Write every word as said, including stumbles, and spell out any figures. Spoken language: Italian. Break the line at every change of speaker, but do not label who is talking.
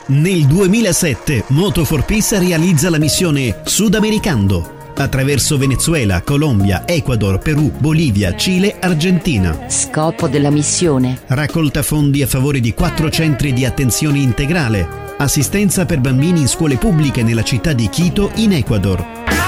Nel duemilasette Moto for Peace realizza la missione Sudamericando attraverso Venezuela, Colombia, Ecuador, Perù, Bolivia, Cile, Argentina.
Scopo della missione:
raccolta fondi a favore di quattro centri di attenzione integrale, assistenza per bambini in scuole pubbliche nella città di Quito in Ecuador.